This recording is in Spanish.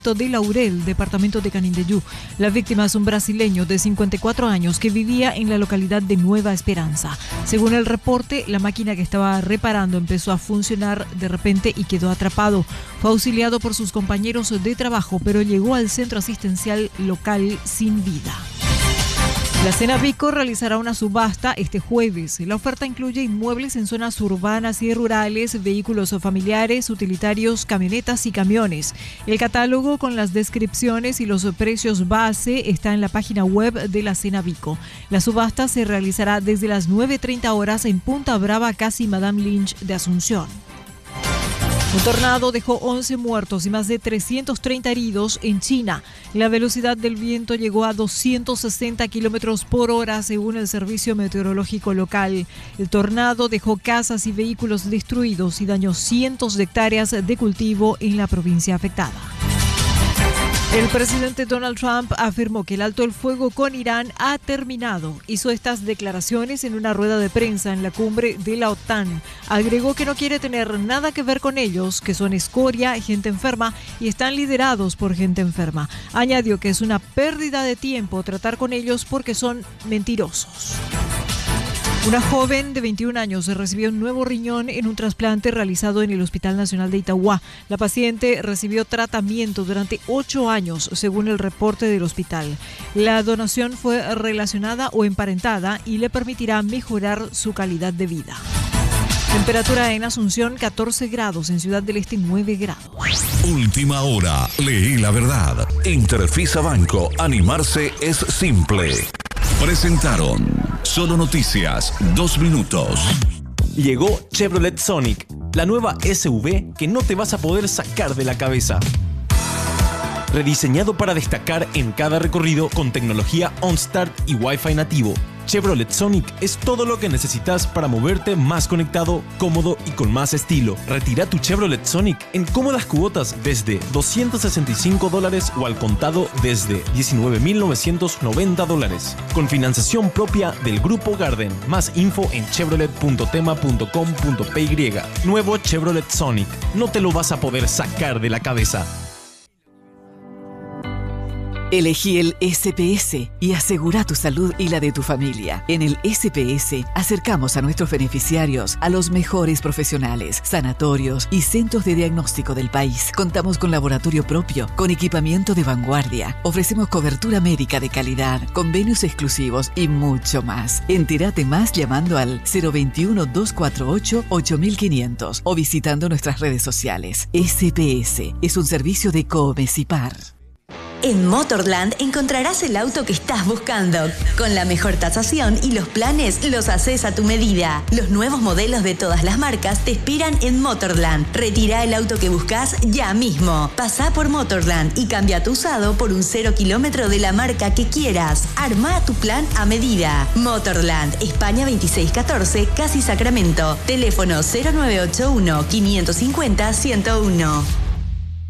de Laurel, departamento de Canindeyú. La víctima es un brasileño de 54 años que vivía en la localidad de Nueva Esperanza. Según el reporte, la máquina que estaba reparando empezó a funcionar de repente y quedó atrapado. Fue auxiliado por sus compañeros de trabajo, pero llegó al centro asistencial local sin vida. La Cenavico realizará una subasta este jueves. La oferta incluye inmuebles en zonas urbanas y rurales, vehículos familiares, utilitarios, camionetas y camiones. El catálogo con las descripciones y los precios base está en la página web de la Cenavico. La subasta se realizará desde las 9:30 horas en Punta Brava, casi Madame Lynch de Asunción. Un tornado dejó 11 muertos y más de 330 heridos en China. La velocidad del viento llegó a 260 kilómetros por hora, según el servicio meteorológico local. El tornado dejó casas y vehículos destruidos y dañó cientos de hectáreas de cultivo en la provincia afectada. El presidente Donald Trump afirmó que el alto el fuego con Irán ha terminado. Hizo estas declaraciones en una rueda de prensa en la cumbre de la OTAN. Agregó que no quiere tener nada que ver con ellos, que son escoria, gente enferma y están liderados por gente enferma. Añadió que es una pérdida de tiempo tratar con ellos porque son mentirosos. Una joven de 21 años recibió un nuevo riñón en un trasplante realizado en el Hospital Nacional de Itauguá. La paciente recibió tratamiento durante 8 años, según el reporte del hospital. La donación fue relacionada o emparentada y le permitirá mejorar su calidad de vida. Temperatura en Asunción 14 grados, en Ciudad del Este 9 grados. Última hora, leí la verdad. Interfisa Banco, animarse es simple. Presentaron Solo Noticias, 2 minutos. Llegó Chevrolet Sonic, la nueva SUV que no te vas a poder sacar de la cabeza. Rediseñado para destacar en cada recorrido con tecnología OnStart y Wi-Fi nativo, Chevrolet Sonic es todo lo que necesitas para moverte más conectado, cómodo y con más estilo. Retira tu Chevrolet Sonic en cómodas cuotas desde $265 o al contado desde $19,990. Con financiación propia del Grupo Garden. Más info en chevrolet.tema.com.py. Nuevo Chevrolet Sonic. No te lo vas a poder sacar de la cabeza. Elegí el SPS y asegura tu salud y la de tu familia. En el SPS acercamos a nuestros beneficiarios a los mejores profesionales, sanatorios y centros de diagnóstico del país. Contamos con laboratorio propio, con equipamiento de vanguardia. Ofrecemos cobertura médica de calidad, convenios exclusivos y mucho más. Entérate más llamando al 021-248-8500 o visitando nuestras redes sociales. SPS es un servicio de Comecipar. En Motorland encontrarás el auto que estás buscando. Con la mejor tasación y los planes los haces a tu medida. Los nuevos modelos de todas las marcas te esperan en Motorland. Retira el auto que buscas ya mismo. Pasá por Motorland y cambia tu usado por un 0 kilómetro de la marca que quieras. Arma tu plan a medida. Motorland, España 2614, Casi Sacramento. Teléfono 0981 550 101.